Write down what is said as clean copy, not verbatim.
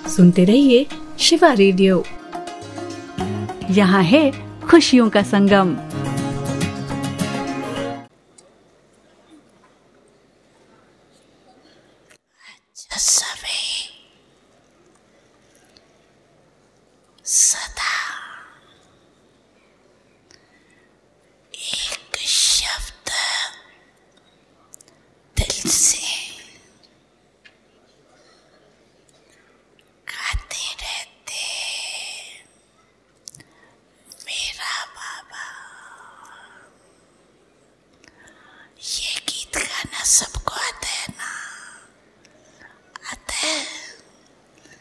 सुनते रहिए शिवा रेडियो। यहाँ है खुशियों का संगम। Just